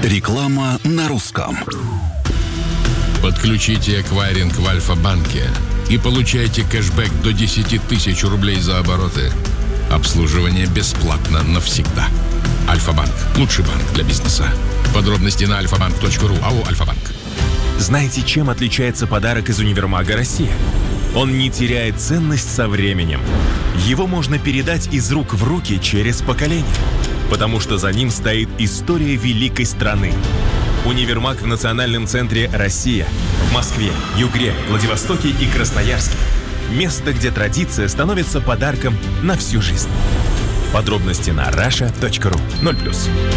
Реклама на русском. Подключите эквайринг в Альфа-банке и получайте кэшбэк до 10 тысяч рублей за обороты. Обслуживание бесплатно навсегда. Альфа-банк. Лучший банк для бизнеса. Подробности на alfabank.ru. АО «Альфа-банк». Знаете, чем отличается подарок из универмага «Россия»? Он не теряет ценность со временем. Его можно передать из рук в руки через поколение, потому что за ним стоит история великой страны. Универмаг в национальном центре «Россия» в Москве, Югре, Владивостоке и Красноярске. Место, где традиция становится подарком на всю жизнь. Подробности на rasha.ru. 0+.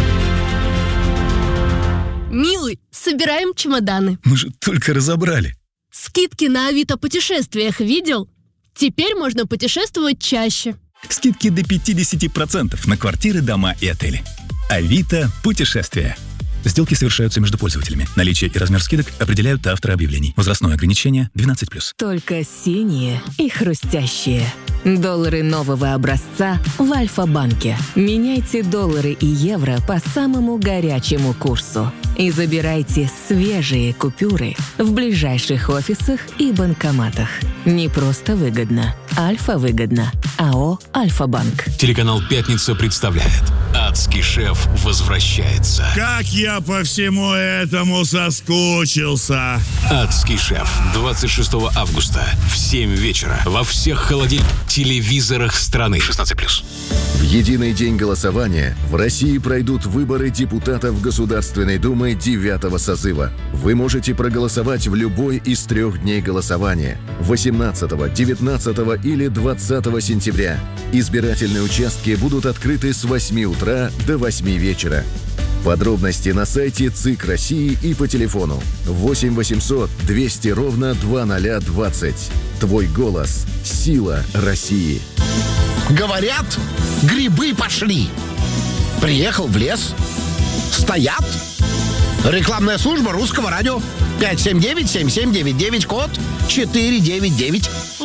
Милый, собираем чемоданы. Мы же только разобрали. Скидки на Авито путешествиях видел? Теперь можно путешествовать чаще. Скидки до 50% на квартиры, дома и отели. Авито путешествия. Сделки совершаются между пользователями. Наличие и размер скидок определяют авторы объявлений. Возрастное ограничение 12+. Только синие и хрустящие. Доллары нового образца в Альфа-банке. Меняйте доллары и евро по самому горячему курсу. И забирайте свежие купюры в ближайших офисах и банкоматах. Не просто выгодно. Альфа-выгодно. АО «Альфа-банк». Телеканал «Пятница» представляет: «Адский шеф» возвращается. Как я по всему этому соскучился. «Адский шеф» 26 августа в 7 вечера во всех телевизорах страны. 16+. В единый день голосования в России пройдут выборы депутатов Государственной Думы 9-го созыва. Вы можете проголосовать в любой из 3 дней голосования – 18, 19 или 20 сентября. Избирательные участки будут открыты с 8 утра до 8 вечера. Подробности на сайте ЦИК России и по телефону 8 800 200 ровно 2020. Твой голос – сила России. Говорят, грибы пошли. Приехал в лес. Стоят. Рекламная служба русского радио. 579-7799, код 499.